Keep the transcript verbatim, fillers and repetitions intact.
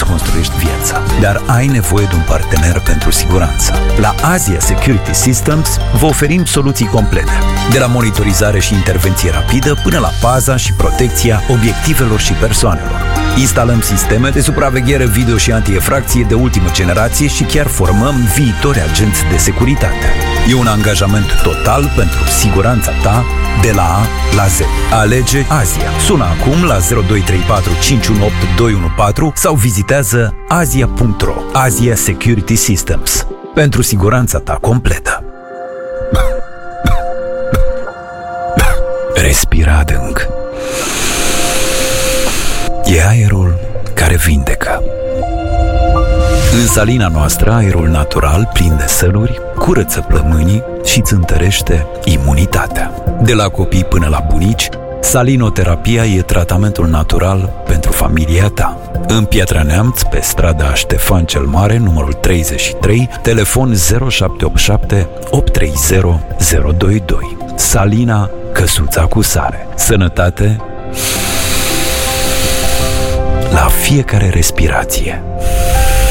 îți construiești viața, dar ai nevoie de un partener pentru siguranță. La Asia Security Systems vă oferim soluții complete, de la monitorizare și intervenție rapidă până la paza și protecția obiectivelor și persoanelor. Instalăm sisteme de supraveghere video și anti-efracție de ultimă generație și chiar formăm viitori agenți de securitate. E un angajament total pentru siguranța ta de la A la Z. Alege Asia. Sună acum la zero doi trei patru cinci unu opt doi unu patru sau vizitează asia punct ro. Asia Security Systems. Pentru siguranța ta completă. Respira adânc. E aerul care vindecă. În salina noastră, aerul natural, plin de săluri, curăță plămânii și îți întărește imunitatea. De la copii până la bunici, salinoterapia e tratamentul natural pentru familia ta. În Piatra Neamț, pe strada Ștefan cel Mare, numărul treizeci și trei, telefon zero șapte opt șapte opt trei zero zero doi doi. Salina, căsuța cu sare. Sănătate la fiecare respirație.